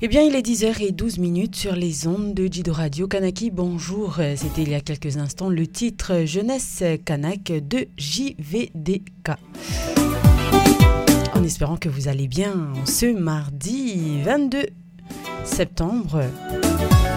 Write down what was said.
Eh bien, il est 10h12 sur les ondes de Jido Radio Kanaki. Bonjour, c'était il y a quelques instants le titre Jeunesse Kanak de JVDK. En espérant que vous allez bien ce mardi 22 septembre